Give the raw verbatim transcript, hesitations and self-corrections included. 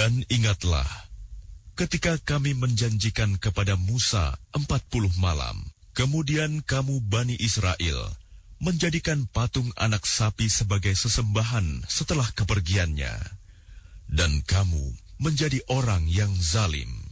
Dan ingatlah, ketika kami menjanjikan kepada Musa empat puluh malam, kemudian kamu Bani Israel menjadikan patung anak sapi sebagai sesembahan setelah kepergiannya, dan kamu menjadi orang yang zalim.